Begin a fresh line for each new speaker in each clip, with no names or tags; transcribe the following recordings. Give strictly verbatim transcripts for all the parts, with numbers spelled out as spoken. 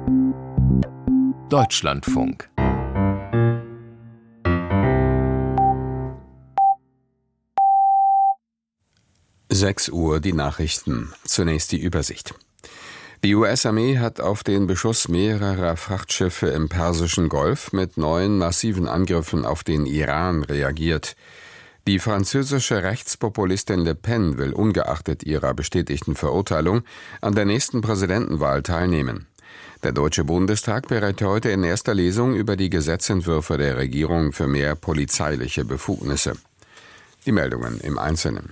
Deutschlandfunk.
sechs Uhr die Nachrichten. Zunächst die Übersicht. Die U S-Armee hat auf den Beschuss mehrerer Frachtschiffe im Persischen Golf mit neuen massiven Angriffen auf den Iran reagiert. Die französische Rechtspopulistin Le Pen will ungeachtet ihrer bestätigten Verurteilung an der nächsten Präsidentenwahl teilnehmen. Der Deutsche Bundestag berät heute in erster Lesung über die Gesetzentwürfe der Regierung für mehr polizeiliche Befugnisse. Die Meldungen im Einzelnen.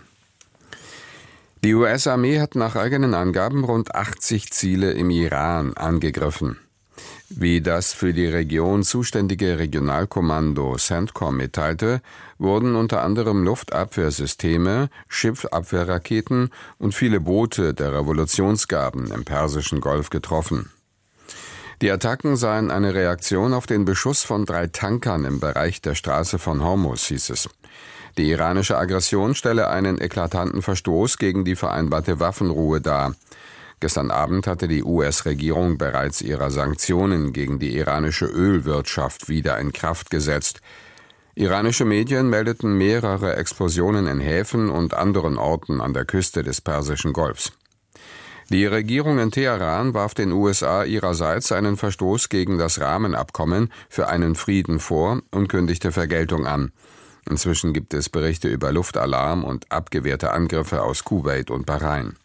Die U S-Armee hat nach eigenen Angaben rund achtzig Ziele im Iran angegriffen. Wie das für die Region zuständige Regionalkommando CENTCOM mitteilte, wurden unter anderem Luftabwehrsysteme, Schiffabwehrraketen und viele Boote der Revolutionsgarden im Persischen Golf getroffen. Die Attacken seien eine Reaktion auf den Beschuss von drei Tankern im Bereich der Straße von Hormuz, hieß es. Die iranische Aggression stelle einen eklatanten Verstoß gegen die vereinbarte Waffenruhe dar. Gestern Abend hatte die U S-Regierung bereits ihre Sanktionen gegen die iranische Ölwirtschaft wieder in Kraft gesetzt. Iranische Medien meldeten mehrere Explosionen in Häfen und anderen Orten an der Küste des Persischen Golfs. Die Regierung in Teheran warf den U S A ihrerseits einen Verstoß gegen das Rahmenabkommen für einen Frieden vor und kündigte Vergeltung an. Inzwischen gibt es Berichte über Luftalarm und abgewehrte Angriffe aus Kuwait und Bahrain.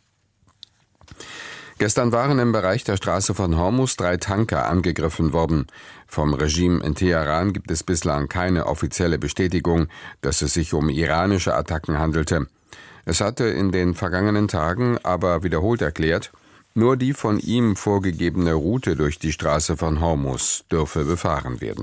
Gestern waren im Bereich der Straße von Hormuz drei Tanker angegriffen worden. Vom Regime in Teheran gibt es bislang keine offizielle Bestätigung, dass es sich um iranische Attacken handelte. Es hatte in den vergangenen Tagen aber wiederholt erklärt, nur die von ihm vorgegebene Route durch die Straße von Hormuz dürfe befahren werden.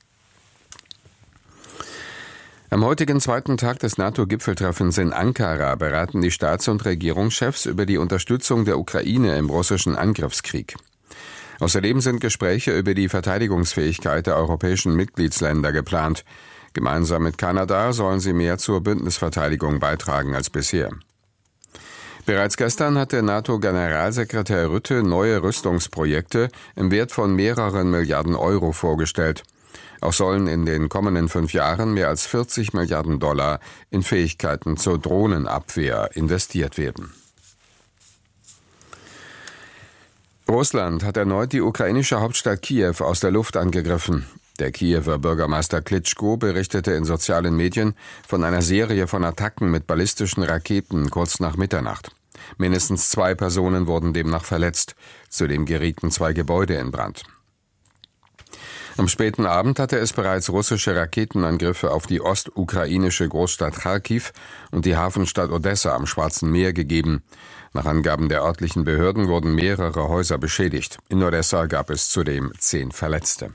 Am heutigen zweiten Tag des NATO-Gipfeltreffens in Ankara beraten die Staats- und Regierungschefs über die Unterstützung der Ukraine im russischen Angriffskrieg. Außerdem sind Gespräche über die Verteidigungsfähigkeit der europäischen Mitgliedsländer geplant. Gemeinsam mit Kanada sollen sie mehr zur Bündnisverteidigung beitragen als bisher. Bereits gestern hat der NATO-Generalsekretär Rutte neue Rüstungsprojekte im Wert von mehreren Milliarden Euro vorgestellt. Auch sollen in den kommenden fünf Jahren mehr als vierzig Milliarden Dollar in Fähigkeiten zur Drohnenabwehr investiert werden. Russland hat erneut die ukrainische Hauptstadt Kiew aus der Luft angegriffen. Der Kiewer Bürgermeister Klitschko berichtete in sozialen Medien von einer Serie von Attacken mit ballistischen Raketen kurz nach Mitternacht. Mindestens zwei Personen wurden demnach verletzt. Zudem gerieten zwei Gebäude in Brand. Am späten Abend hatte es bereits russische Raketenangriffe auf die ostukrainische Großstadt Charkiw und die Hafenstadt Odessa am Schwarzen Meer gegeben. Nach Angaben der örtlichen Behörden wurden mehrere Häuser beschädigt. In Odessa gab es zudem zehn Verletzte.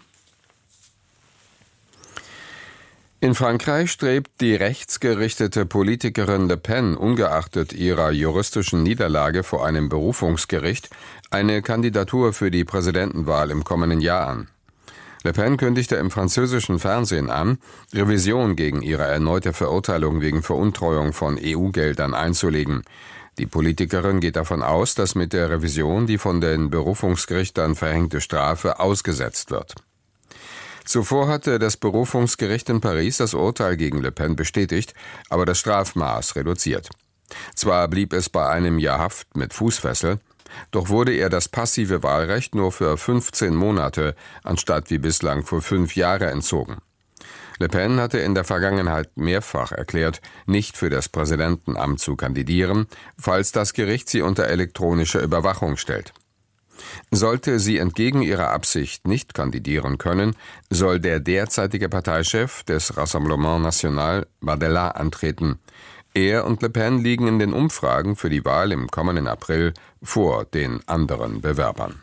In Frankreich strebt die rechtsgerichtete Politikerin Le Pen ungeachtet ihrer juristischen Niederlage vor einem Berufungsgericht eine Kandidatur für die Präsidentenwahl im kommenden Jahr an. Le Pen kündigte im französischen Fernsehen an, Revision gegen ihre erneute Verurteilung wegen Veruntreuung von E U-Geldern einzulegen. Die Politikerin geht davon aus, dass mit der Revision die von den Berufungsgerichtern verhängte Strafe ausgesetzt wird. Zuvor hatte das Berufungsgericht in Paris das Urteil gegen Le Pen bestätigt, aber das Strafmaß reduziert. Zwar blieb es bei einem Jahr Haft mit Fußfessel, doch wurde ihr das passive Wahlrecht nur für fünfzehn Monate anstatt wie bislang für fünf Jahre entzogen. Le Pen hatte in der Vergangenheit mehrfach erklärt, nicht für das Präsidentenamt zu kandidieren, falls das Gericht sie unter elektronische Überwachung stellt. Sollte sie entgegen ihrer Absicht nicht kandidieren können, soll der derzeitige Parteichef des Rassemblement National, Bardella, antreten. Er und Le Pen liegen in den Umfragen für die Wahl im kommenden April vor den anderen Bewerbern.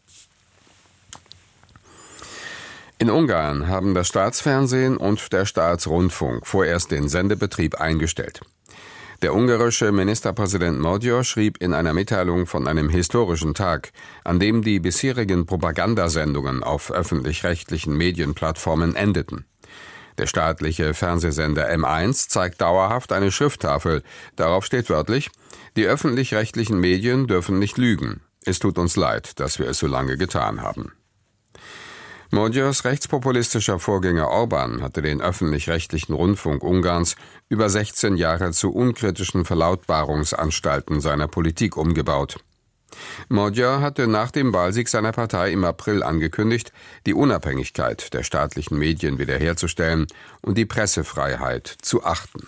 In Ungarn haben das Staatsfernsehen und der Staatsrundfunk vorerst den Sendebetrieb eingestellt. Der ungarische Ministerpräsident Magyar schrieb in einer Mitteilung von einem historischen Tag, an dem die bisherigen Propagandasendungen auf öffentlich-rechtlichen Medienplattformen endeten. Der staatliche Fernsehsender M eins zeigt dauerhaft eine Schrifttafel. Darauf steht wörtlich: Die öffentlich-rechtlichen Medien dürfen nicht lügen. Es tut uns leid, dass wir es so lange getan haben. Modios rechtspopulistischer Vorgänger Orban hatte den öffentlich-rechtlichen Rundfunk Ungarns über sechzehn Jahre zu unkritischen Verlautbarungsanstalten seiner Politik umgebaut. Magyar hatte nach dem Wahlsieg seiner Partei im April angekündigt, die Unabhängigkeit der staatlichen Medien wiederherzustellen und die Pressefreiheit zu achten.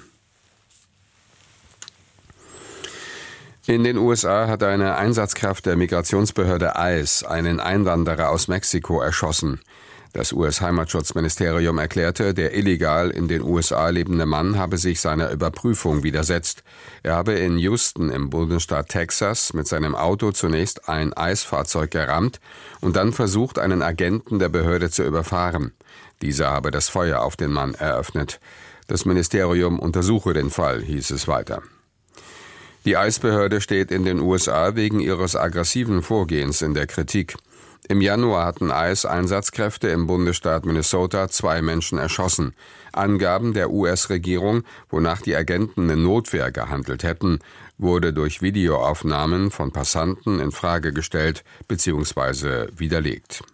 In den U S A hat eine Einsatzkraft der Migrationsbehörde ICE einen Einwanderer aus Mexiko erschossen. Das U S-Heimatschutzministerium erklärte, der illegal in den U S A lebende Mann habe sich seiner Überprüfung widersetzt. Er habe in Houston im Bundesstaat Texas mit seinem Auto zunächst ein ICE-Fahrzeug gerammt und dann versucht, einen Agenten der Behörde zu überfahren. Dieser habe das Feuer auf den Mann eröffnet. Das Ministerium untersuche den Fall, hieß es weiter. Die ICE-Behörde steht in den U S A wegen ihres aggressiven Vorgehens in der Kritik. Im Januar hatten ICE-Einsatzkräfte im Bundesstaat Minnesota zwei Menschen erschossen. Angaben der U S-Regierung, wonach die Agenten in Notwehr gehandelt hätten, wurde durch Videoaufnahmen von Passanten in Frage gestellt bzw. widerlegt.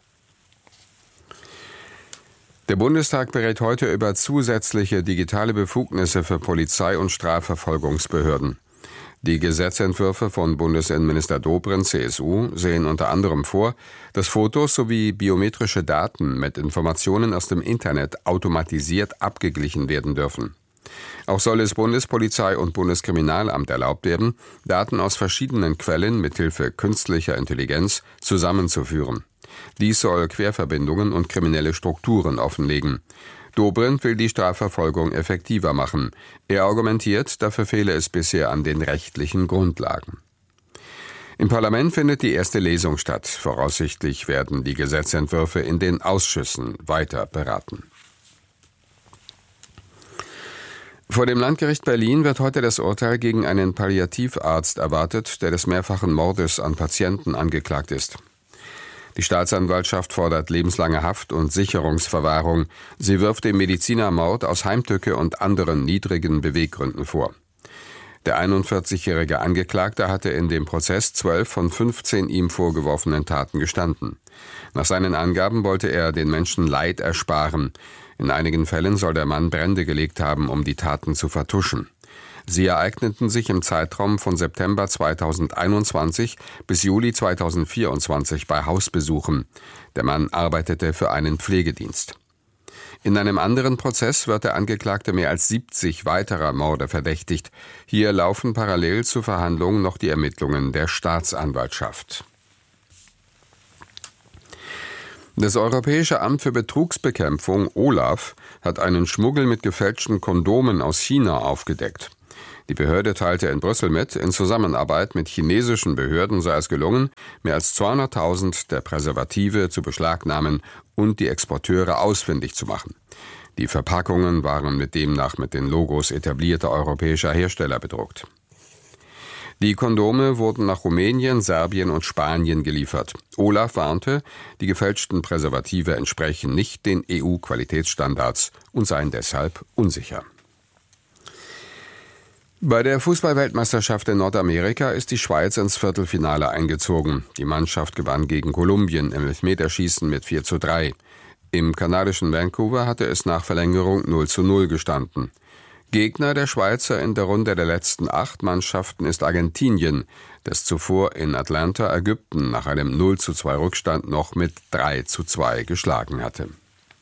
Der Bundestag berät heute über zusätzliche digitale Befugnisse für Polizei und Strafverfolgungsbehörden. Die Gesetzentwürfe von Bundesinnenminister Dobrindt, C S U, sehen unter anderem vor, dass Fotos sowie biometrische Daten mit Informationen aus dem Internet automatisiert abgeglichen werden dürfen. Auch soll es Bundespolizei und Bundeskriminalamt erlaubt werden, Daten aus verschiedenen Quellen mithilfe künstlicher Intelligenz zusammenzuführen. Dies soll Querverbindungen und kriminelle Strukturen offenlegen. Dobrindt will die Strafverfolgung effektiver machen. Er argumentiert, dafür fehle es bisher an den rechtlichen Grundlagen. Im Parlament findet die erste Lesung statt. Voraussichtlich werden die Gesetzentwürfe in den Ausschüssen weiter beraten. Vor dem Landgericht Berlin wird heute das Urteil gegen einen Palliativarzt erwartet, der des mehrfachen Mordes an Patienten angeklagt ist. Die Staatsanwaltschaft fordert lebenslange Haft und Sicherungsverwahrung. Sie wirft dem Mediziner Mord aus Heimtücke und anderen niedrigen Beweggründen vor. Der einundvierzigjährige Angeklagte hatte in dem Prozess zwölf von fünfzehn ihm vorgeworfenen Taten gestanden. Nach seinen Angaben wollte er den Menschen Leid ersparen. In einigen Fällen soll der Mann Brände gelegt haben, um die Taten zu vertuschen. Sie ereigneten sich im Zeitraum von September zweitausendeinundzwanzig bis Juli zweitausendvierundzwanzig bei Hausbesuchen. Der Mann arbeitete für einen Pflegedienst. In einem anderen Prozess wird der Angeklagte mehr als siebzig weiterer Morde verdächtigt. Hier laufen parallel zur Verhandlung noch die Ermittlungen der Staatsanwaltschaft. Das Europäische Amt für Betrugsbekämpfung, OLAF, hat einen Schmuggel mit gefälschten Kondomen aus China aufgedeckt. Die Behörde teilte in Brüssel mit, in Zusammenarbeit mit chinesischen Behörden sei es gelungen, mehr als zweihunderttausend der Präservative zu beschlagnahmen und die Exporteure ausfindig zu machen. Die Verpackungen waren mit demnach mit den Logos etablierter europäischer Hersteller bedruckt. Die Kondome wurden nach Rumänien, Serbien und Spanien geliefert. OLAF warnte, die gefälschten Präservative entsprechen nicht den E U-Qualitätsstandards und seien deshalb unsicher. Bei der Fußball-Weltmeisterschaft in Nordamerika ist die Schweiz ins Viertelfinale eingezogen. Die Mannschaft gewann gegen Kolumbien im Elfmeterschießen mit vier zu drei. Im kanadischen Vancouver hatte es nach Verlängerung null zu null gestanden. Gegner der Schweizer in der Runde der letzten acht Mannschaften ist Argentinien, das zuvor in Atlanta Ägypten nach einem null zu zwei Rückstand noch mit drei zu zwei geschlagen hatte.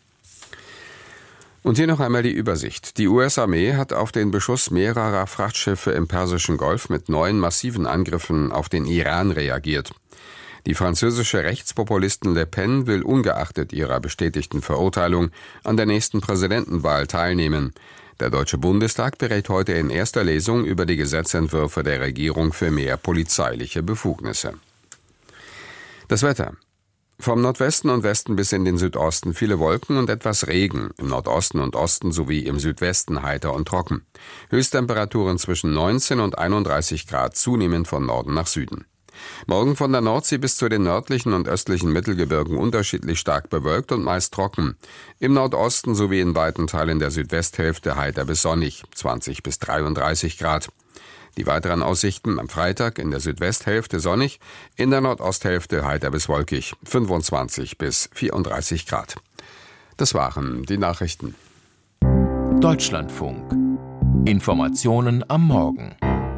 Und hier noch einmal die Übersicht. Die U S-Armee hat auf den Beschuss mehrerer Frachtschiffe im Persischen Golf mit neuen massiven Angriffen auf den Iran reagiert. Die französische Rechtspopulisten Le Pen will ungeachtet ihrer bestätigten Verurteilung an der nächsten Präsidentenwahl teilnehmen. Der Deutsche Bundestag berät heute in erster Lesung über die Gesetzentwürfe der Regierung für mehr polizeiliche Befugnisse. Das Wetter. Vom Nordwesten und Westen bis in den Südosten viele Wolken und etwas Regen, im Nordosten und Osten sowie im Südwesten heiter und trocken. Höchsttemperaturen zwischen neunzehn und einunddreißig Grad, zunehmend von Norden nach Süden. Morgen von der Nordsee bis zu den nördlichen und östlichen Mittelgebirgen unterschiedlich stark bewölkt und meist trocken. Im Nordosten sowie in weiten Teilen der Südwesthälfte heiter bis sonnig, zwanzig bis dreiunddreißig Grad. Die weiteren Aussichten am Freitag: in der Südwesthälfte sonnig, in der Nordosthälfte heiter bis wolkig, fünfundzwanzig bis vierunddreißig Grad. Das waren die Nachrichten.
Deutschlandfunk. Informationen am Morgen.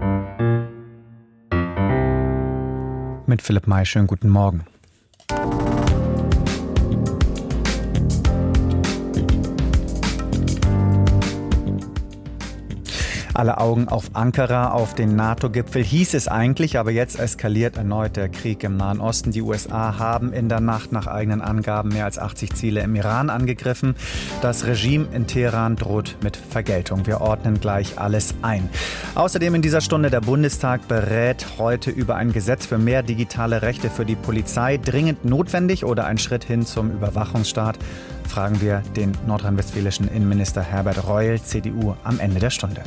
Mit Philipp May, schönen guten Morgen. Alle Augen auf Ankara, auf den NATO-Gipfel, hieß es eigentlich, aber jetzt eskaliert erneut der Krieg im Nahen Osten. Die U S A haben in der Nacht nach eigenen Angaben mehr als achtzig Ziele im Iran angegriffen. Das Regime in Teheran droht mit Vergeltung. Wir ordnen gleich alles ein. Außerdem in dieser Stunde: der Bundestag berät heute über ein Gesetz für mehr digitale Rechte für die Polizei. Dringend notwendig oder ein Schritt hin zum Überwachungsstaat? Fragen wir den nordrhein-westfälischen Innenminister Herbert Reul, C D U, am Ende der Stunde.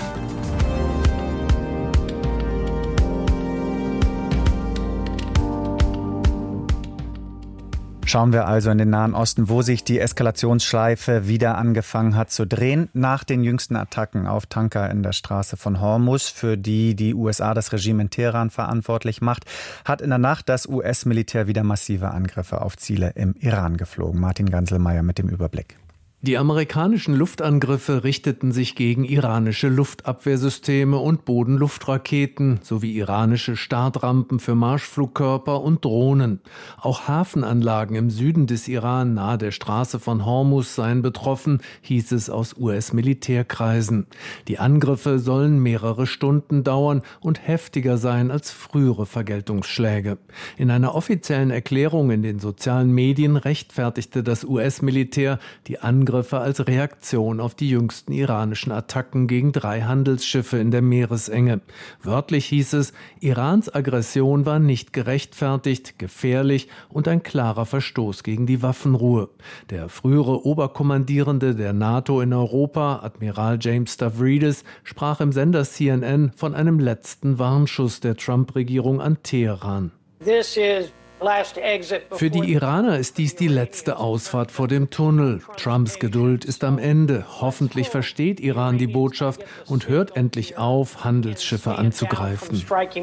Schauen wir also in den Nahen Osten, wo sich die Eskalationsschleife wieder angefangen hat zu drehen. Nach den jüngsten Attacken auf Tanker in der Straße von Hormuz, für die die U S A das Regime in Teheran verantwortlich macht, hat in der Nacht das U S-Militär wieder massive Angriffe auf Ziele im Iran geflogen. Martin Ganselmeier mit dem Überblick.
Die amerikanischen Luftangriffe richteten sich gegen iranische Luftabwehrsysteme und Bodenluftraketen sowie iranische Startrampen für Marschflugkörper und Drohnen. Auch Hafenanlagen im Süden des Iran nahe der Straße von Hormuz seien betroffen, hieß es aus U S-Militärkreisen. Die Angriffe sollen mehrere Stunden dauern und heftiger sein als frühere Vergeltungsschläge. In einer offiziellen Erklärung in den sozialen Medien rechtfertigte das U S-Militär die Angriffe Angriffe als Reaktion auf die jüngsten iranischen Attacken gegen drei Handelsschiffe in der Meeresenge. Wörtlich hieß es, Irans Aggression war nicht gerechtfertigt, gefährlich und ein klarer Verstoß gegen die Waffenruhe. Der frühere Oberkommandierende der NATO in Europa, Admiral James Stavridis, sprach im Sender C N N von einem letzten Warnschuss der Trump-Regierung an Teheran.
This is
Für die Iraner ist dies die letzte Ausfahrt vor dem Tunnel. Trumps Geduld ist am Ende. Hoffentlich versteht Iran die Botschaft und hört endlich auf, Handelsschiffe anzugreifen.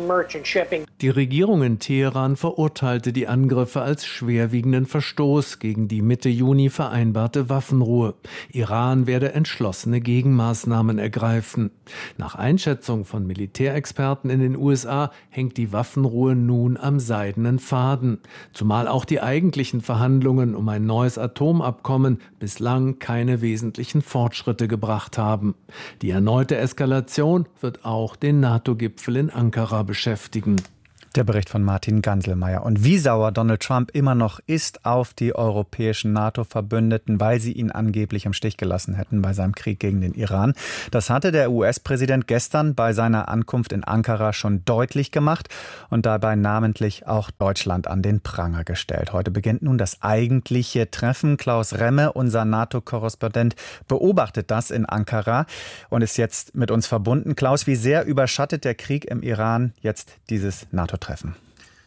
Die Regierung in Teheran verurteilte die Angriffe als schwerwiegenden Verstoß gegen die Mitte Juni vereinbarte Waffenruhe. Iran werde entschlossene Gegenmaßnahmen ergreifen. Nach Einschätzung von Militärexperten in den U S A hängt die Waffenruhe nun am seidenen Faden. Zumal auch die eigentlichen Verhandlungen um ein neues Atomabkommen bislang keine wesentlichen Fortschritte gebracht haben. Die erneute Eskalation wird auch den NATO-Gipfel in Ankara beschäftigen.
Der Bericht von Martin Ganselmeier. Und wie sauer Donald Trump immer noch ist auf die europäischen NATO-Verbündeten, weil sie ihn angeblich im Stich gelassen hätten bei seinem Krieg gegen den Iran. Das hatte der U S-Präsident gestern bei seiner Ankunft in Ankara schon deutlich gemacht und dabei namentlich auch Deutschland an den Pranger gestellt. Heute beginnt nun das eigentliche Treffen. Klaus Remme, unser NATO-Korrespondent, beobachtet das in Ankara und ist jetzt mit uns verbunden. Klaus, wie sehr überschattet der Krieg im Iran jetzt dieses NATO-Treffen? Treffen.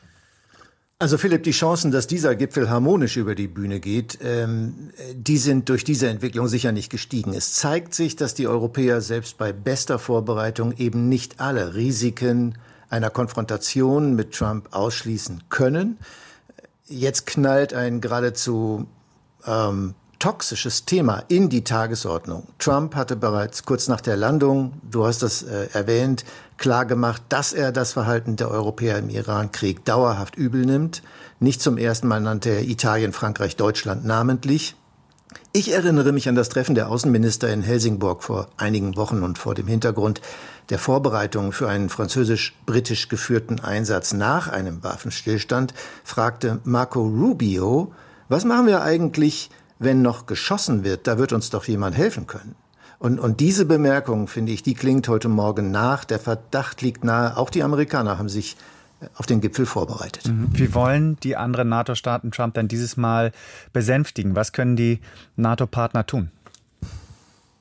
Also Philipp, die Chancen, dass dieser Gipfel harmonisch über die Bühne geht, ähm, die sind durch diese Entwicklung sicher nicht gestiegen. Es zeigt sich, dass die Europäer selbst bei bester Vorbereitung eben nicht alle Risiken einer Konfrontation mit Trump ausschließen können. Jetzt knallt ein geradezu ähm, toxisches Thema in die Tagesordnung. Trump hatte bereits kurz nach der Landung, du hast das äh, erwähnt, klargemacht, dass er das Verhalten der Europäer im Iran-Krieg dauerhaft übel nimmt. Nicht zum ersten Mal nannte er Italien, Frankreich, Deutschland namentlich. Ich erinnere mich an das Treffen der Außenminister in Helsingborg vor einigen Wochen und vor dem Hintergrund der Vorbereitungen für einen französisch-britisch geführten Einsatz nach einem Waffenstillstand, fragte Marco Rubio, was machen wir eigentlich, wenn noch geschossen wird? Da wird uns doch jemand helfen können. Und, und diese Bemerkung, finde ich, die klingt heute Morgen nach. Der Verdacht liegt nahe, auch die Amerikaner haben sich auf den Gipfel vorbereitet.
Wie wollen die anderen NATO-Staaten Trump denn dieses Mal besänftigen? Was können die NATO-Partner tun?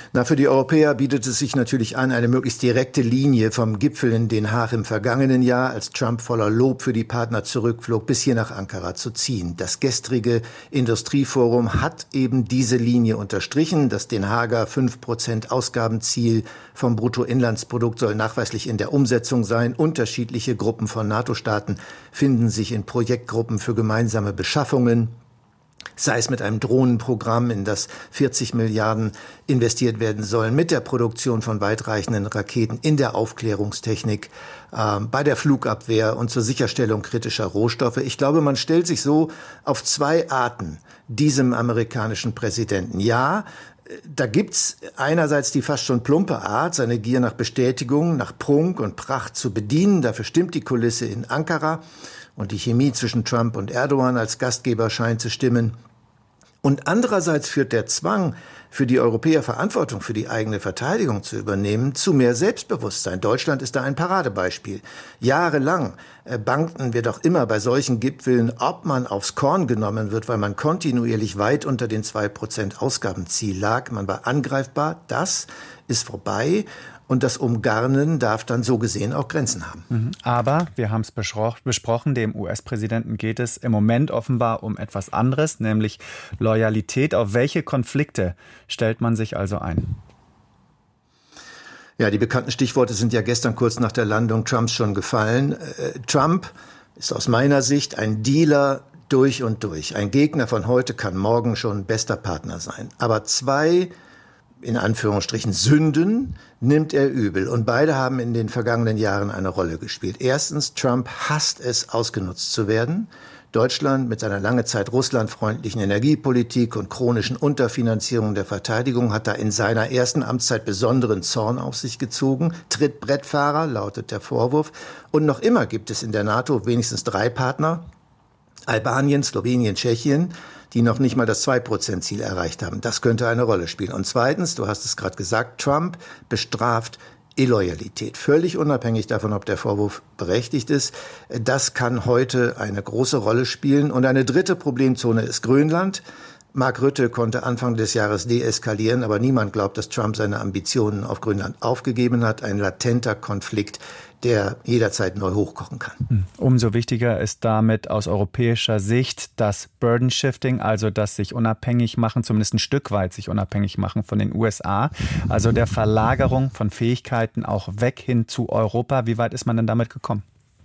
Na, für die Europäer bietet es sich natürlich an, eine möglichst direkte Linie vom Gipfel in Den Haag im vergangenen Jahr, als Trump voller Lob für die Partner zurückflog, bis hier nach Ankara zu ziehen. Das gestrige Industrieforum hat eben diese Linie unterstrichen. Das Den Haager fünf Prozent Ausgabenziel vom Bruttoinlandsprodukt soll nachweislich in der Umsetzung sein. Unterschiedliche Gruppen von NATO-Staaten finden sich in Projektgruppen für gemeinsame Beschaffungen, sei es mit einem Drohnenprogramm, in das vierzig Milliarden investiert werden sollen, mit der Produktion von weitreichenden Raketen, in der Aufklärungstechnik, äh, bei der Flugabwehr und zur Sicherstellung kritischer Rohstoffe. Ich glaube, man stellt sich so auf zwei Arten diesem amerikanischen Präsidenten. Ja, da gibt's einerseits die fast schon plumpe Art, seine Gier nach Bestätigung, nach Prunk und Pracht zu bedienen. Dafür stimmt die Kulisse in Ankara. Und die Chemie zwischen Trump und Erdogan als Gastgeber scheint zu stimmen. Und andererseits führt der Zwang, für die Europäer Verantwortung für die eigene Verteidigung zu übernehmen, zu mehr Selbstbewusstsein. Deutschland ist da ein Paradebeispiel. Jahrelang bangten wir doch immer bei solchen Gipfeln, ob man aufs Korn genommen wird, weil man kontinuierlich weit unter den zwei Prozent Ausgabenziel lag. Man war angreifbar. Das ist vorbei. Und das Umgarnen darf dann so gesehen auch Grenzen haben.
Aber, wir haben es besprochen, dem U S-Präsidenten geht es im Moment offenbar um etwas anderes, nämlich Loyalität. Auf welche Konflikte stellt man sich also ein?
Ja, die bekannten Stichworte sind ja gestern kurz nach der Landung Trumps schon gefallen. Äh, Trump ist aus meiner Sicht ein Dealer durch und durch. Ein Gegner von heute kann morgen schon bester Partner sein. Aber zwei in Anführungsstrichen Sünden nimmt er übel. Und beide haben in den vergangenen Jahren eine Rolle gespielt. Erstens, Trump hasst es, ausgenutzt zu werden. Deutschland mit seiner lange Zeit russlandfreundlichen Energiepolitik und chronischen Unterfinanzierung der Verteidigung hat da in seiner ersten Amtszeit besonderen Zorn auf sich gezogen. Trittbrettfahrer lautet der Vorwurf. Und noch immer gibt es in der NATO wenigstens drei Partner, Albanien, Slowenien, Tschechien, die noch nicht mal das zwei Prozent Ziel erreicht haben. Das könnte eine Rolle spielen. Und zweitens, du hast es gerade gesagt, Trump bestraft Illoyalität. Völlig unabhängig davon, ob der Vorwurf berechtigt ist. Das kann heute eine große Rolle spielen. Und eine dritte Problemzone ist Grönland. Mark Rutte konnte Anfang des Jahres deeskalieren, aber niemand glaubt, dass Trump seine Ambitionen auf Grönland aufgegeben hat. Ein latenter Konflikt, der jederzeit neu hochkochen kann.
Umso wichtiger ist damit aus europäischer Sicht das Burden Shifting, also das sich unabhängig machen, zumindest ein Stück weit sich unabhängig machen von den U S A, also der Verlagerung von Fähigkeiten auch weg hin zu Europa. Wie weit ist man denn damit gekommen?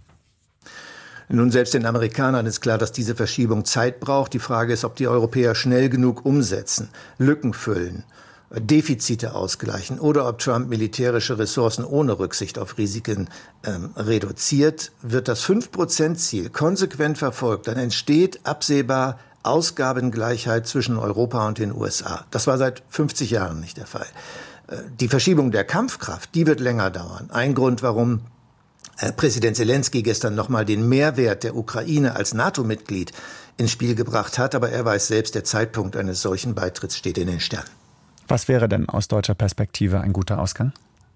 Nun, selbst den Amerikanern ist klar, dass diese Verschiebung Zeit braucht. Die Frage ist, ob die Europäer schnell genug umsetzen, Lücken füllen, Defizite ausgleichen oder ob Trump militärische Ressourcen ohne Rücksicht auf Risiken ähm, reduziert. Wird das fünf Prozent Ziel konsequent verfolgt, dann entsteht absehbar Ausgabengleichheit zwischen Europa und den U S A. Das war seit fünfzig Jahren nicht der Fall. Äh, die Verschiebung der Kampfkraft, die wird länger dauern. Ein Grund, warum äh, Präsident Zelensky gestern nochmal den Mehrwert der Ukraine als NATO-Mitglied ins Spiel gebracht hat. Aber er weiß selbst, der Zeitpunkt eines solchen Beitritts steht in den Sternen.
Was wäre denn aus deutscher Perspektive ein guter Ausgang?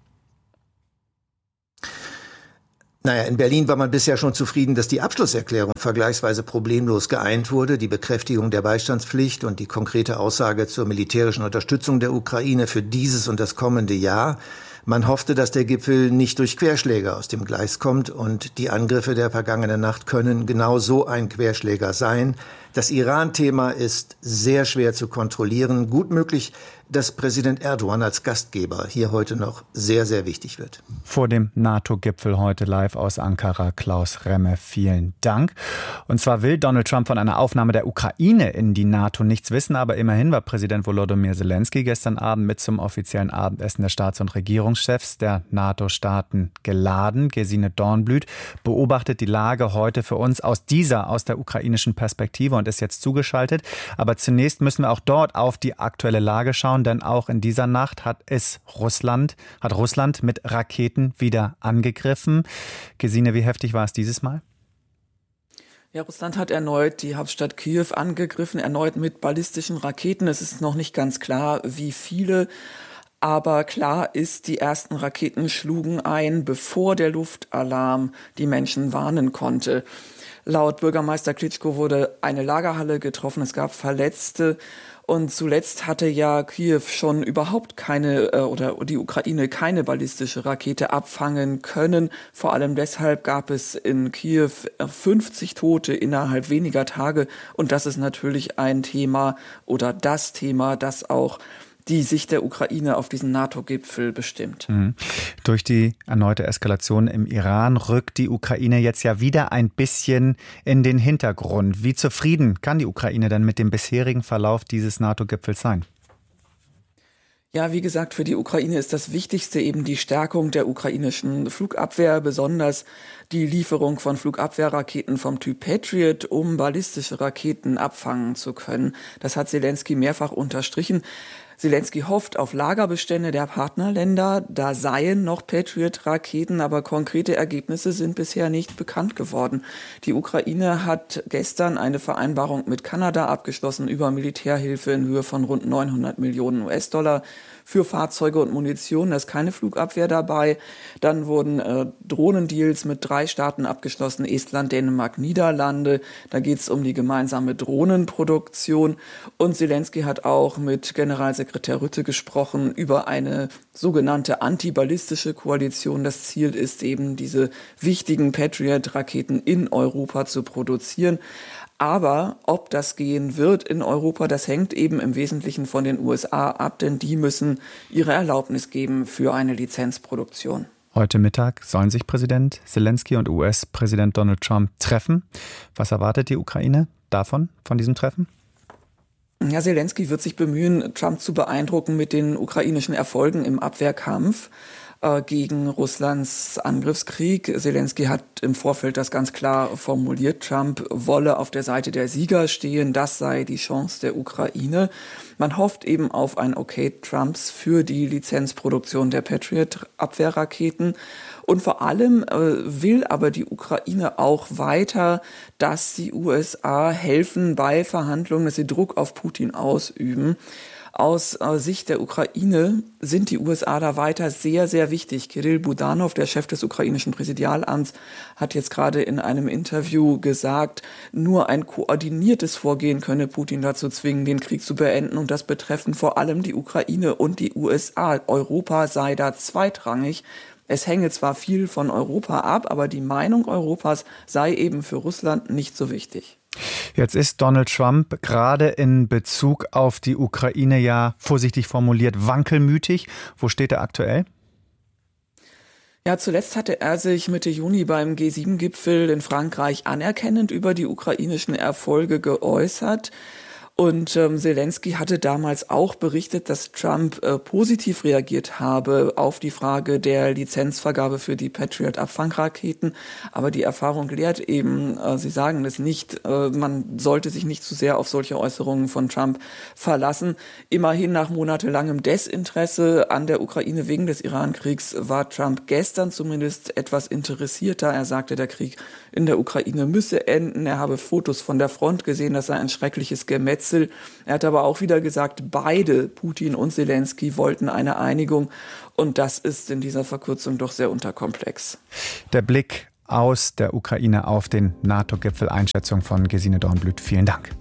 Naja, in Berlin war man bisher schon zufrieden, dass die Abschlusserklärung vergleichsweise problemlos geeint wurde. Die Bekräftigung der Beistandspflicht und die konkrete Aussage zur militärischen Unterstützung der Ukraine für dieses und das kommende Jahr. Man hoffte, dass der Gipfel nicht durch Querschläger aus dem Gleis kommt. Und die Angriffe der vergangenen Nacht können genau so ein Querschläger sein. Das Iran-Thema ist sehr schwer zu kontrollieren. Gut möglich, dass Präsident Erdogan als Gastgeber hier heute noch sehr, sehr wichtig wird.
Vor dem NATO-Gipfel heute live aus Ankara, Klaus Remme, vielen Dank. Und zwar will Donald Trump von einer Aufnahme der Ukraine in die NATO nichts wissen, aber immerhin war Präsident Volodymyr Zelensky gestern Abend mit zum offiziellen Abendessen der Staats- und Regierungschefs der NATO-Staaten geladen. Gesine Dornblüt beobachtet die Lage heute für uns aus dieser, aus der ukrainischen Perspektive und ist jetzt zugeschaltet. Aber zunächst müssen wir auch dort auf die aktuelle Lage schauen, denn auch in dieser Nacht hat es Russland, hat Russland mit Raketen wieder angegriffen. Gesine, wie heftig war es dieses Mal?
Ja, Russland hat erneut die Hauptstadt Kiew angegriffen, erneut mit ballistischen Raketen. Es ist noch nicht ganz klar, wie viele. Aber klar ist, die ersten Raketen schlugen ein, bevor der Luftalarm die Menschen warnen konnte. Laut Bürgermeister Klitschko wurde eine Lagerhalle getroffen, es gab Verletzte. Und zuletzt hatte ja Kiew schon überhaupt keine äh, oder die Ukraine keine ballistische Rakete abfangen können. Vor allem deshalb gab es in Kiew fünfzig Tote innerhalb weniger Tage. Und das ist natürlich ein Thema oder das Thema, das auch die Sicht der Ukraine auf diesen NATO-Gipfel bestimmt.
Mhm. Durch die erneute Eskalation im Iran rückt die Ukraine jetzt ja wieder ein bisschen in den Hintergrund. Wie zufrieden kann die Ukraine denn mit dem bisherigen Verlauf dieses NATO-Gipfels sein?
Ja, wie gesagt, für die Ukraine ist das Wichtigste eben die Stärkung der ukrainischen Flugabwehr, besonders die Lieferung von Flugabwehrraketen vom Typ Patriot, um ballistische Raketen abfangen zu können. Das hat Selenskyj mehrfach unterstrichen. Selenskyj hofft auf Lagerbestände der Partnerländer. Da seien noch Patriot-Raketen, aber konkrete Ergebnisse sind bisher nicht bekannt geworden. Die Ukraine hat gestern eine Vereinbarung mit Kanada abgeschlossen über Militärhilfe in Höhe von rund neunhundert Millionen U S-Dollar für Fahrzeuge und Munition. Da ist keine Flugabwehr dabei. Dann wurden äh, Drohnendeals mit drei Staaten abgeschlossen, Estland, Dänemark, Niederlande. Da geht es um die gemeinsame Drohnenproduktion. Und Selenskyj hat auch mit Generalsekretär Rutte gesprochen über eine sogenannte antiballistische Koalition. Das Ziel ist eben, diese wichtigen Patriot-Raketen in Europa zu produzieren. Aber ob das gehen wird in Europa, das hängt eben im Wesentlichen von den U S A ab, denn die müssen ihre Erlaubnis geben für eine Lizenzproduktion.
Heute Mittag sollen sich Präsident Selenskyj und U S-Präsident Donald Trump treffen. Was erwartet die Ukraine davon, von diesem Treffen?
Ja, Selenskyj wird sich bemühen, Trump zu beeindrucken mit den ukrainischen Erfolgen im Abwehrkampf gegen Russlands Angriffskrieg. Selenskyj hat im Vorfeld das ganz klar formuliert. Trump wolle auf der Seite der Sieger stehen. Das sei die Chance der Ukraine. Man hofft eben auf ein Okay Trumps für die Lizenzproduktion der Patriot-Abwehrraketen. Und vor allem äh, will aber die Ukraine auch weiter, dass die U S A helfen bei Verhandlungen, dass sie Druck auf Putin ausüben. Aus äh, Sicht der Ukraine sind die U S A da weiter sehr, sehr wichtig. Kirill Budanov, der Chef des ukrainischen Präsidialamts, hat jetzt gerade in einem Interview gesagt, nur ein koordiniertes Vorgehen könne Putin dazu zwingen, den Krieg zu beenden. Und das betreffen vor allem die Ukraine und die U S A. Europa sei da zweitrangig. Es hänge zwar viel von Europa ab, aber die Meinung Europas sei eben für Russland nicht so wichtig.
Jetzt ist Donald Trump gerade in Bezug auf die Ukraine ja vorsichtig formuliert wankelmütig. Wo steht er aktuell?
Ja, zuletzt hatte er sich Mitte Juni beim G sieben Gipfel in Frankreich anerkennend über die ukrainischen Erfolge geäußert. Und ähm, Selenskyj hatte damals auch berichtet, dass Trump äh, positiv reagiert habe auf die Frage der Lizenzvergabe für die Patriot-Abfangraketen. Aber die Erfahrung lehrt eben, äh, Sie sagen es nicht, äh, man sollte sich nicht zu sehr auf solche Äußerungen von Trump verlassen. Immerhin nach monatelangem Desinteresse an der Ukraine wegen des Iran-Kriegs war Trump gestern zumindest etwas interessierter. Er sagte, der Krieg in der Ukraine müsse enden. Er habe Fotos von der Front gesehen, das sei ein schreckliches Gemetzel. Er hat aber auch wieder gesagt, beide, Putin und Selenskyj, wollten eine Einigung. Und das ist in dieser Verkürzung doch sehr unterkomplex.
Der Blick aus der Ukraine auf den NATO-Gipfel. Einschätzung von Gesine Dornblüt. Vielen Dank.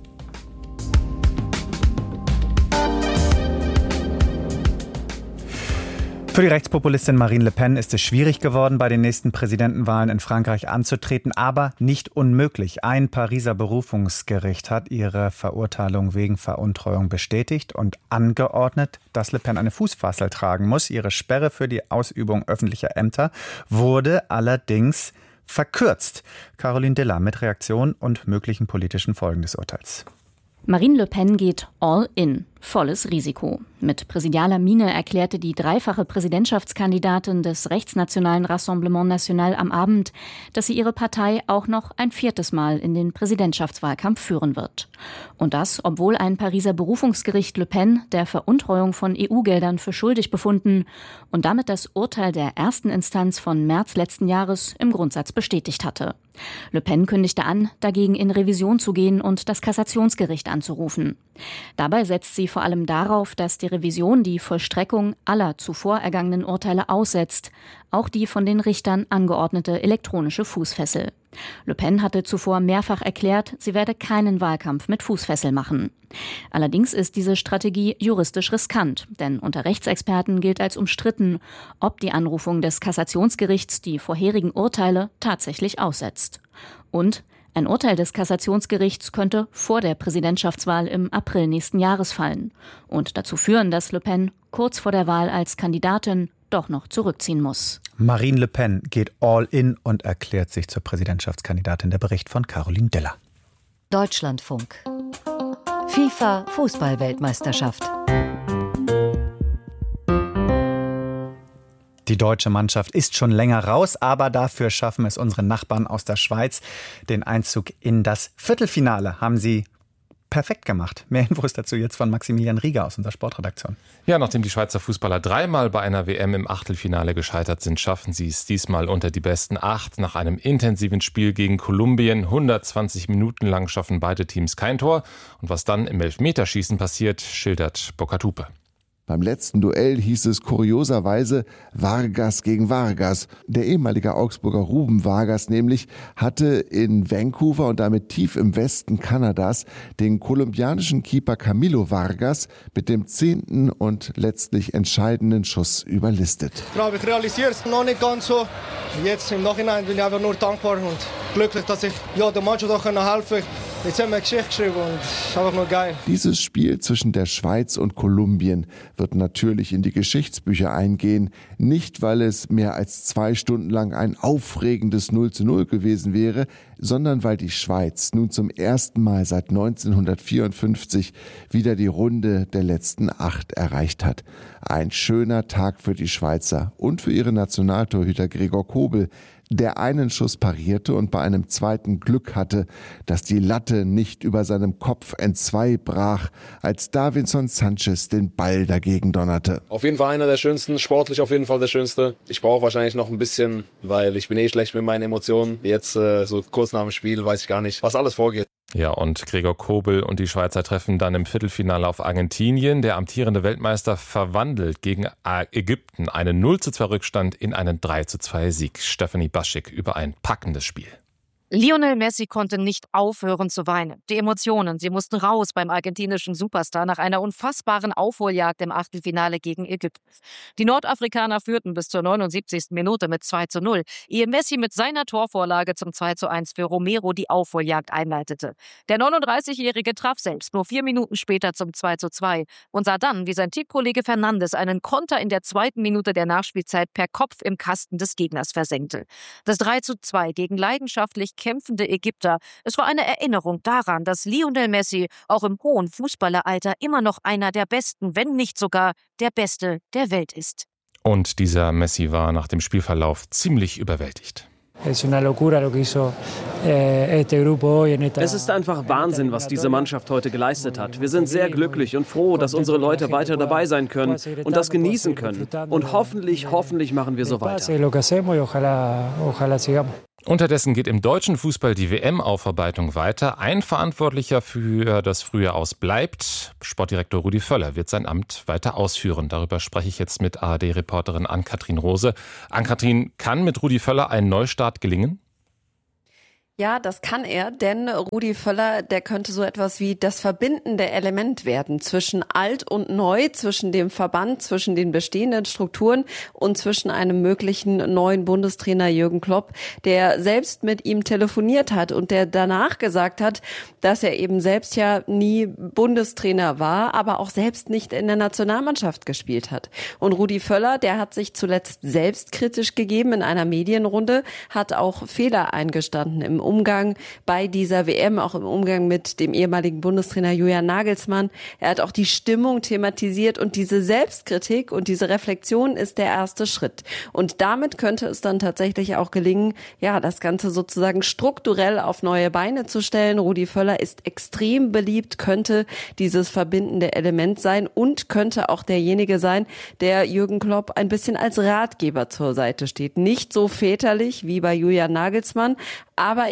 Für die Rechtspopulistin Marine Le Pen ist es schwierig geworden, bei den nächsten Präsidentenwahlen in Frankreich anzutreten, aber nicht unmöglich. Ein Pariser Berufungsgericht hat ihre Verurteilung wegen Veruntreuung bestätigt und angeordnet, dass Le Pen eine Fußfessel tragen muss. Ihre Sperre für die Ausübung öffentlicher Ämter wurde allerdings verkürzt. Caroline Diller mit Reaktion und möglichen politischen Folgen des Urteils.
Marine Le Pen geht all in. Volles Risiko. Mit präsidialer Miene erklärte die dreifache Präsidentschaftskandidatin des rechtsnationalen Rassemblement National am Abend, dass sie ihre Partei auch noch ein viertes Mal in den Präsidentschaftswahlkampf führen wird. Und das, obwohl ein Pariser Berufungsgericht Le Pen der Veruntreuung von E U-Geldern für schuldig befunden und damit das Urteil der ersten Instanz von März letzten Jahres im Grundsatz bestätigt hatte. Le Pen kündigte an, dagegen in Revision zu gehen und das Kassationsgericht anzurufen. Dabei setzt sie vor allem darauf, dass die Revision die Vollstreckung aller zuvor ergangenen Urteile aussetzt, auch die von den Richtern angeordnete elektronische Fußfessel. Le Pen hatte zuvor mehrfach erklärt, sie werde keinen Wahlkampf mit Fußfessel machen. Allerdings ist diese Strategie juristisch riskant, denn unter Rechtsexperten gilt als umstritten, ob die Anrufung des Kassationsgerichts die vorherigen Urteile tatsächlich aussetzt. Und ein Urteil des Kassationsgerichts könnte vor der Präsidentschaftswahl im April nächsten Jahres fallen und dazu führen, dass Le Pen kurz vor der Wahl als Kandidatin doch noch zurückziehen muss.
Marine Le Pen geht all in und erklärt sich zur Präsidentschaftskandidatin. Der Bericht von Caroline Diller.
Deutschlandfunk. FIFA Fußball-Weltmeisterschaft.
Die deutsche Mannschaft ist schon länger raus, aber dafür schaffen es unsere Nachbarn aus der Schweiz. Den Einzug in das Viertelfinale haben sie perfekt gemacht. Mehr Infos dazu jetzt von Maximilian Rieger aus unserer Sportredaktion.
Ja, nachdem die Schweizer Fußballer dreimal bei einer W M im Achtelfinale gescheitert sind, schaffen sie es diesmal unter die besten acht. Nach einem intensiven Spiel gegen Kolumbien, hundertzwanzig Minuten lang schaffen beide Teams kein Tor. Und was dann im Elfmeterschießen passiert, schildert Burkhard Hupe.
Beim letzten Duell hieß es kurioserweise Vargas gegen Vargas. Der ehemalige Augsburger Ruben Vargas nämlich hatte in Vancouver und damit tief im Westen Kanadas den kolumbianischen Keeper Camilo Vargas mit dem zehnten und letztlich entscheidenden Schuss überlistet.
Ich glaube, ich realisiere es noch nicht ganz so. Jetzt im Nachhinein bin ich einfach nur dankbar und glücklich, dass ich ja, der Mannschaft auch helfen konnte. Jetzt haben wir eine Geschichte geschrieben und es ist einfach nur geil. Dieses Spiel zwischen der Schweiz und Kolumbien wird natürlich in die Geschichtsbücher eingehen. Nicht, weil es mehr als zwei Stunden lang ein aufregendes null zu null gewesen wäre, sondern weil die Schweiz nun zum ersten Mal seit neunzehnhundertvierundfünfzig wieder die Runde der letzten acht erreicht hat. Ein schöner Tag für die Schweizer und für ihre Nationaltorhüter Gregor Kobel, der einen Schuss parierte und bei einem zweiten Glück hatte, dass die Latte nicht über seinem Kopf entzwei brach, als Davinson Sanchez den Ball dagegen donnerte.
Auf jeden Fall einer der schönsten, sportlich auf jeden Fall der schönste. Ich brauche wahrscheinlich noch ein bisschen, weil ich bin eh schlecht mit meinen Emotionen. Jetzt äh, so kurz nach dem Spiel weiß ich gar nicht, was alles vorgeht.
Ja, und Gregor Kobel und die Schweizer treffen dann im Viertelfinale auf Argentinien. Der amtierende Weltmeister verwandelt gegen Ägypten einen null zu zwei Rückstand in einen drei zu zwei Sieg. Stephanie Baschik über ein packendes Spiel.
Lionel Messi konnte nicht aufhören zu weinen. Die Emotionen, sie mussten raus beim argentinischen Superstar nach einer unfassbaren Aufholjagd im Achtelfinale gegen Ägypten. Die Nordafrikaner führten bis zur neunundsiebzigsten Minute mit zwei zu null, ehe Messi mit seiner Torvorlage zum zwei zu eins für Romero die Aufholjagd einleitete. Der neununddreißigjährige traf selbst nur vier Minuten später zum zwei zu zwei und sah dann, wie sein Teamkollege Fernandes einen Konter in der zweiten Minute der Nachspielzeit per Kopf im Kasten des Gegners versenkte. Das drei zu zwei gegen leidenschaftlich kämpfende Ägypter. Es war eine Erinnerung daran, dass Lionel Messi auch im hohen Fußballeralter immer noch einer der Besten, wenn nicht sogar der Beste der Welt ist.
Und dieser Messi war nach dem Spielverlauf ziemlich überwältigt.
Es ist einfach Wahnsinn, was diese Mannschaft heute geleistet hat. Wir sind sehr glücklich und froh, dass unsere Leute weiter dabei sein können und das genießen können. Und hoffentlich, hoffentlich machen wir so weiter.
Unterdessen geht im deutschen Fußball die W M-Aufarbeitung weiter. Ein Verantwortlicher für das frühe Aus bleibt. Sportdirektor Rudi Völler wird sein Amt weiter ausführen. Darüber spreche ich jetzt mit A R D-Reporterin Ann-Kathrin Rose. Ann-Kathrin, kann mit Rudi Völler ein Neustart gelingen?
Ja, das kann er, denn Rudi Völler, der könnte so etwas wie das verbindende Element werden zwischen alt und neu, zwischen dem Verband, zwischen den bestehenden Strukturen und zwischen einem möglichen neuen Bundestrainer Jürgen Klopp, der selbst mit ihm telefoniert hat und der danach gesagt hat, dass er eben selbst ja nie Bundestrainer war, aber auch selbst nicht in der Nationalmannschaft gespielt hat. Und Rudi Völler, der hat sich zuletzt selbstkritisch gegeben in einer Medienrunde, hat auch Fehler eingestanden im Umgang bei dieser W M, auch im Umgang mit dem ehemaligen Bundestrainer Julian Nagelsmann. Er hat auch die Stimmung thematisiert und diese Selbstkritik und diese Reflexion ist der erste Schritt. Und damit könnte es dann tatsächlich auch gelingen, ja, das Ganze sozusagen strukturell auf neue Beine zu stellen. Rudi Völler ist extrem beliebt, könnte dieses verbindende Element sein und könnte auch derjenige sein, der Jürgen Klopp ein bisschen als Ratgeber zur Seite steht. Nicht so väterlich wie bei Julian Nagelsmann, aber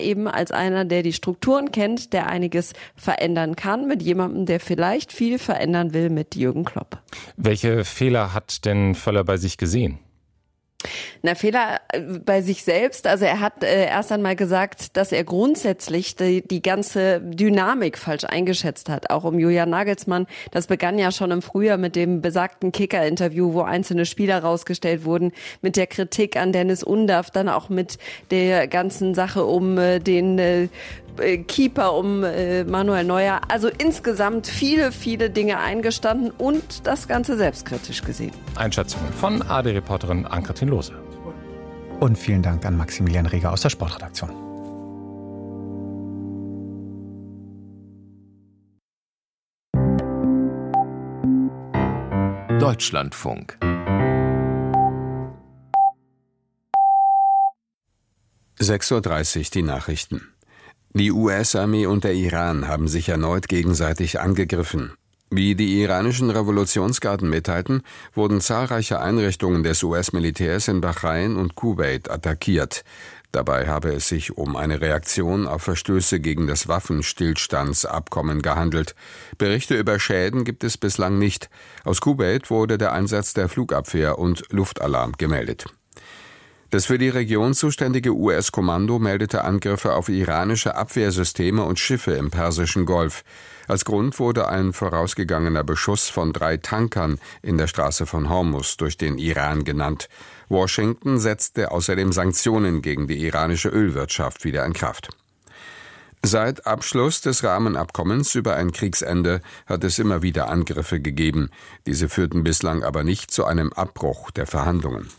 eben als einer, der die Strukturen kennt, der einiges verändern kann, mit jemandem, der vielleicht viel verändern will, mit Jürgen Klopp.
Welche Fehler hat denn Völler bei sich gesehen?
Na, Fehler bei sich selbst. Also er hat äh, erst einmal gesagt, dass er grundsätzlich die, die ganze Dynamik falsch eingeschätzt hat, auch um Julian Nagelsmann. Das begann ja schon im Frühjahr mit dem besagten Kicker-Interview, wo einzelne Spieler rausgestellt wurden, mit der Kritik an Dennis Undaff, dann auch mit der ganzen Sache um äh, den äh, Keeper, um äh, Manuel Neuer. Also insgesamt viele, viele Dinge eingestanden und das Ganze selbstkritisch gesehen.
Einschätzungen von A R D-Reporterin Ann-Kathrin Lohse.
Und vielen Dank an Maximilian Reger aus der Sportredaktion.
Deutschlandfunk.
sechs Uhr dreißig, die Nachrichten. Die U S-Armee und der Iran haben sich erneut gegenseitig angegriffen. Wie die iranischen Revolutionsgarden mitteilten, wurden zahlreiche Einrichtungen des U S-Militärs in Bahrain und Kuwait attackiert. Dabei habe es sich um eine Reaktion auf Verstöße gegen das Waffenstillstandsabkommen gehandelt. Berichte über Schäden gibt es bislang nicht. Aus Kuwait wurde der Einsatz der Flugabwehr und Luftalarm gemeldet. Das für die Region zuständige U S-Kommando meldete Angriffe auf iranische Abwehrsysteme und Schiffe im Persischen Golf. Als Grund wurde ein vorausgegangener Beschuss von drei Tankern in der Straße von Hormuz durch den Iran genannt. Washington setzte außerdem Sanktionen gegen die iranische Ölwirtschaft wieder in Kraft. Seit Abschluss des Rahmenabkommens über ein Kriegsende hat es immer wieder Angriffe gegeben. Diese führten bislang aber nicht zu einem Abbruch der Verhandlungen.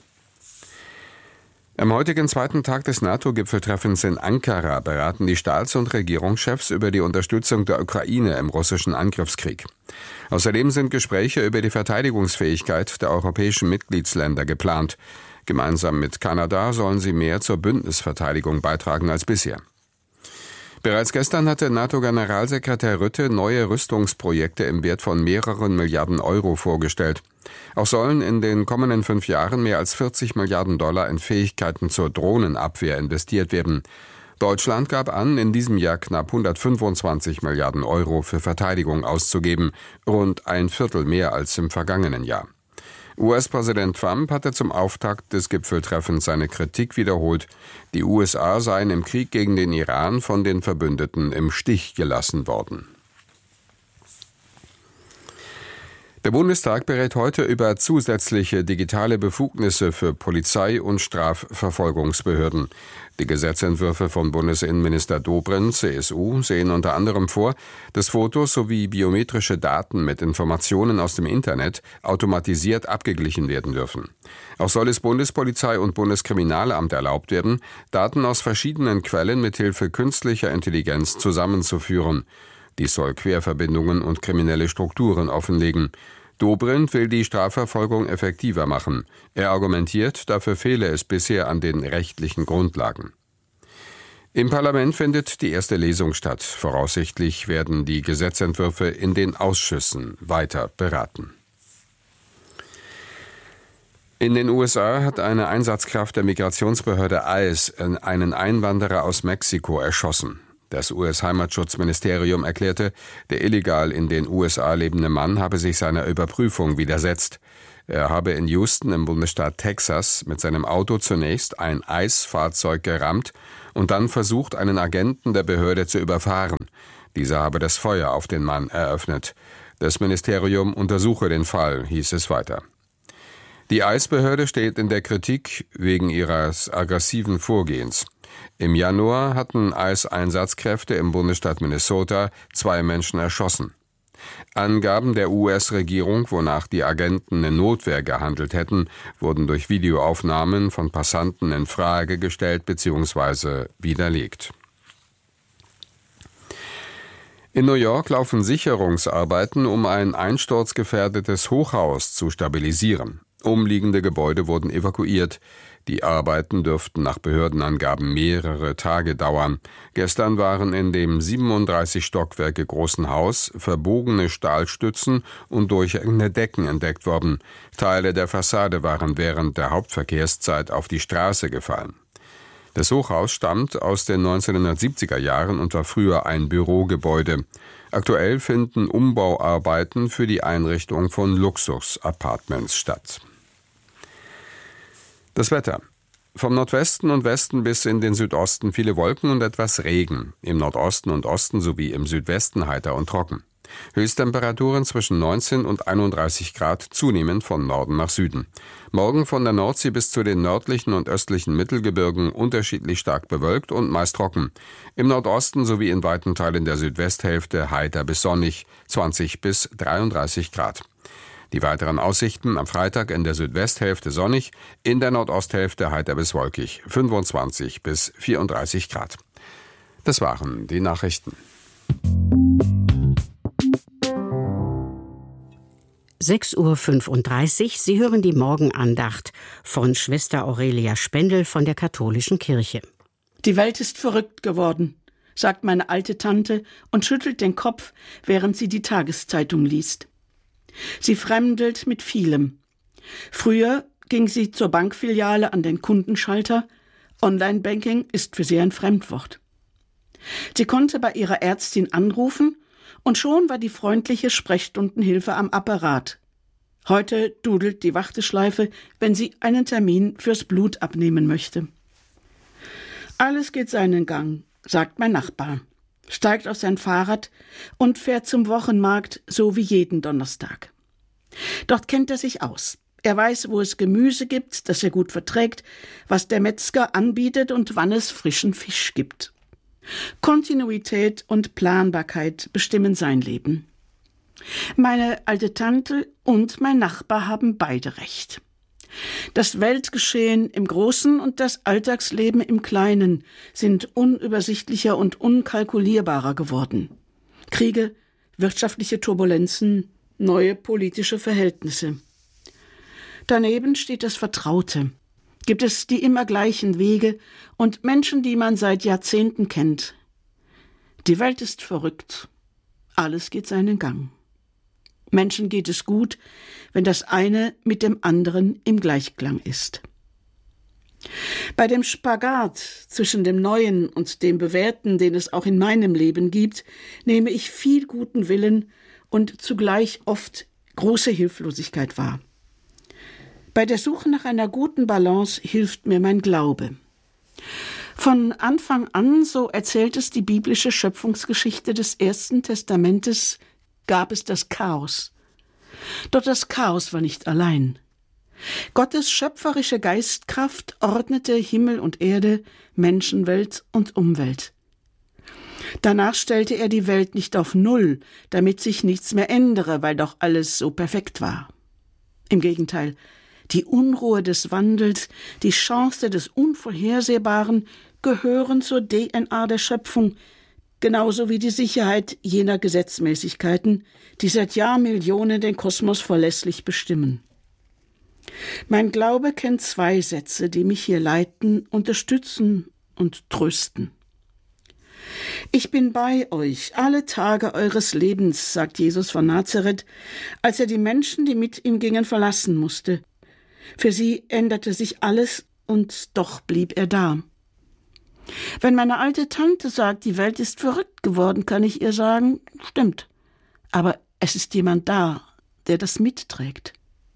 Am heutigen zweiten Tag des NATO-Gipfeltreffens in Ankara beraten die Staats- und Regierungschefs über die Unterstützung der Ukraine im russischen Angriffskrieg. Außerdem sind Gespräche über die Verteidigungsfähigkeit der europäischen Mitgliedsländer geplant. Gemeinsam mit Kanada sollen sie mehr zur Bündnisverteidigung beitragen als bisher. Bereits gestern hatte NATO-Generalsekretär Rutte neue Rüstungsprojekte im Wert von mehreren Milliarden Euro vorgestellt. Auch sollen in den kommenden fünf Jahren mehr als vierzig Milliarden Dollar in Fähigkeiten zur Drohnenabwehr investiert werden. Deutschland gab an, in diesem Jahr knapp hundertfünfundzwanzig Milliarden Euro für Verteidigung auszugeben, rund ein Viertel mehr als im vergangenen Jahr. U S-Präsident Trump hatte zum Auftakt des Gipfeltreffens seine Kritik wiederholt. Die U S A seien im Krieg gegen den Iran von den Verbündeten im Stich gelassen worden. Der Bundestag berät heute über zusätzliche digitale Befugnisse für Polizei und Strafverfolgungsbehörden. Die Gesetzentwürfe von Bundesinnenminister Dobrindt, C S U, sehen unter anderem vor, dass Fotos sowie biometrische Daten mit Informationen aus dem Internet automatisiert abgeglichen werden dürfen. Auch soll es Bundespolizei und Bundeskriminalamt erlaubt werden, Daten aus verschiedenen Quellen mithilfe künstlicher Intelligenz zusammenzuführen. Dies soll Querverbindungen und kriminelle Strukturen offenlegen. Dobrindt will die Strafverfolgung effektiver machen. Er argumentiert, dafür fehle es bisher an den rechtlichen Grundlagen. Im Parlament findet die erste Lesung statt. Voraussichtlich werden die Gesetzentwürfe in den Ausschüssen weiter beraten. In den U S A hat eine Einsatzkraft der Migrationsbehörde ICE einen Einwanderer aus Mexiko erschossen. Das U S-Heimatschutzministerium erklärte, der illegal in den U S A lebende Mann habe sich seiner Überprüfung widersetzt. Er habe in Houston im Bundesstaat Texas mit seinem Auto zunächst ein ICE-Fahrzeug gerammt und dann versucht, einen Agenten der Behörde zu überfahren. Dieser habe das Feuer auf den Mann eröffnet. Das Ministerium untersuche den Fall, hieß es weiter. Die ICE-Behörde steht in der Kritik wegen ihres aggressiven Vorgehens. Im Januar hatten ICE-Einsatzkräfte im Bundesstaat Minnesota zwei Menschen erschossen. Angaben der U S-Regierung, wonach die Agenten in Notwehr gehandelt hätten, wurden durch Videoaufnahmen von Passanten in Frage gestellt bzw. widerlegt. In New York laufen Sicherungsarbeiten, um ein einsturzgefährdetes Hochhaus zu stabilisieren. Umliegende Gebäude wurden evakuiert. Die Arbeiten dürften nach Behördenangaben mehrere Tage dauern. Gestern waren in dem siebenunddreißig Stockwerke großen Haus verbogene Stahlstützen und durchhängende Decken entdeckt worden. Teile der Fassade waren während der Hauptverkehrszeit auf die Straße gefallen. Das Hochhaus stammt aus den neunzehnhundertsiebziger Jahren und war früher ein Bürogebäude. Aktuell finden Umbauarbeiten für die Einrichtung von Luxus-Apartments statt. Das Wetter. Vom Nordwesten und Westen bis in den Südosten viele Wolken und etwas Regen. Im Nordosten und Osten sowie im Südwesten heiter und trocken. Höchsttemperaturen zwischen neunzehn und einunddreißig Grad, zunehmend von Norden nach Süden. Morgen von der Nordsee bis zu den nördlichen und östlichen Mittelgebirgen unterschiedlich stark bewölkt und meist trocken. Im Nordosten sowie in weiten Teilen der Südwesthälfte heiter bis sonnig, zwanzig bis dreiunddreißig Grad. Die weiteren Aussichten: am Freitag in der Südwesthälfte sonnig, in der Nordosthälfte heiter bis wolkig, fünfundzwanzig bis vierunddreißig Grad. Das waren die Nachrichten.
sechs Uhr fünfunddreißig, Sie hören die Morgenandacht von Schwester Aurelia Spendel von der Katholischen Kirche.
Die Welt ist verrückt geworden, sagt meine alte Tante und schüttelt den Kopf, während sie die Tageszeitung liest. Sie fremdelt mit vielem. Früher ging sie zur Bankfiliale an den Kundenschalter. Online-Banking ist für sie ein Fremdwort. Sie konnte bei ihrer Ärztin anrufen und schon war die freundliche Sprechstundenhilfe am Apparat. Heute dudelt die Warteschleife, wenn sie einen Termin fürs Blut abnehmen möchte. Alles geht seinen Gang, sagt mein Nachbar, steigt auf sein Fahrrad und fährt zum Wochenmarkt, so wie jeden Donnerstag. Dort kennt er sich aus. Er weiß, wo es Gemüse gibt, das er gut verträgt, was der Metzger anbietet und wann es frischen Fisch gibt. Kontinuität und Planbarkeit bestimmen sein Leben. Meine alte Tante und mein Nachbar haben beide recht. Das Weltgeschehen im Großen und das Alltagsleben im Kleinen sind unübersichtlicher und unkalkulierbarer geworden. Kriege, wirtschaftliche Turbulenzen, neue politische Verhältnisse. Daneben steht das Vertraute. Gibt es die immer gleichen Wege und Menschen, die man seit Jahrzehnten kennt. Die Welt ist verrückt. Alles geht seinen Gang. Menschen geht es gut, wenn das eine mit dem anderen im Gleichklang ist. Bei dem Spagat zwischen dem Neuen und dem Bewährten, den es auch in meinem Leben gibt, nehme ich viel guten Willen und zugleich oft große Hilflosigkeit wahr. Bei der Suche nach einer guten Balance hilft mir mein Glaube. Von Anfang an, so erzählt es die biblische Schöpfungsgeschichte des Ersten Testamentes, gab es das Chaos. Doch das Chaos war nicht allein. Gottes schöpferische Geistkraft ordnete Himmel und Erde, Menschenwelt und Umwelt. Danach stellte er die Welt nicht auf Null, damit sich nichts mehr ändere, weil doch alles so perfekt war. Im Gegenteil, die Unruhe des Wandels, die Chance des Unvorhersehbaren gehören zur D N A der Schöpfung, genauso wie die Sicherheit jener Gesetzmäßigkeiten, die seit Jahrmillionen den Kosmos verlässlich bestimmen. Mein Glaube kennt zwei Sätze, die mich hier leiten, unterstützen und trösten. Ich bin bei euch alle Tage eures Lebens, sagt Jesus von Nazareth, als er die Menschen, die mit ihm gingen, verlassen musste. Für sie änderte sich alles und doch blieb er da. Wenn meine alte Tante sagt, die Welt ist verrückt geworden, kann ich ihr sagen, stimmt. Aber es ist jemand da, der das mitträgt.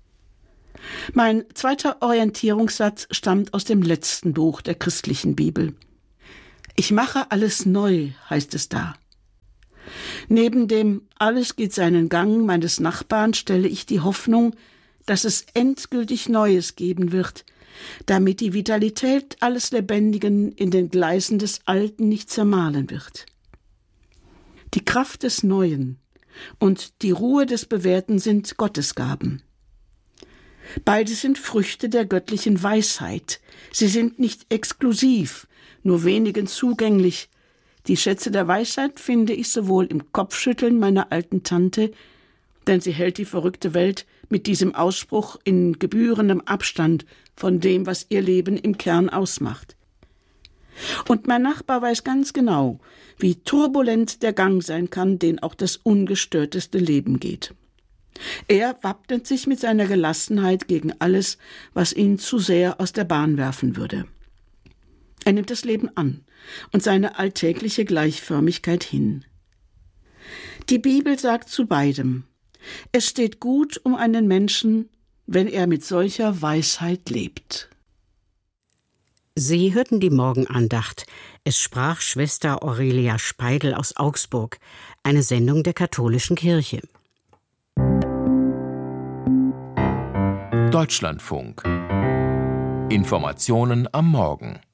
Mein zweiter Orientierungssatz stammt aus dem letzten Buch der christlichen Bibel. Ich mache alles neu, heißt es da. Neben dem Alles geht seinen Gang meines Nachbarn stelle ich die Hoffnung, dass es endgültig Neues geben wird, damit die Vitalität alles Lebendigen in den Gleisen des Alten nicht zermahlen wird. Die Kraft des Neuen und die Ruhe des Bewährten sind Gottesgaben. Beide sind Früchte der göttlichen Weisheit. Sie sind nicht exklusiv, nur wenigen zugänglich. Die Schätze der Weisheit finde ich sowohl im Kopfschütteln meiner alten Tante, denn sie hält die verrückte Welt mit diesem Ausspruch in gebührendem Abstand von dem, was ihr Leben im Kern ausmacht. Und mein Nachbar weiß ganz genau, wie turbulent der Gang sein kann, den auch das ungestörteste Leben geht. Er wappnet sich mit seiner Gelassenheit gegen alles, was ihn zu sehr aus der Bahn werfen würde. Er nimmt das Leben an und seine alltägliche Gleichförmigkeit hin. Die Bibel sagt zu beidem: Es steht gut um einen Menschen, wenn er mit solcher Weisheit lebt.
Sie hörten die Morgenandacht. Es sprach Schwester Aurelia Speidel aus Augsburg, eine Sendung der Katholischen Kirche.
Deutschlandfunk. Informationen am Morgen.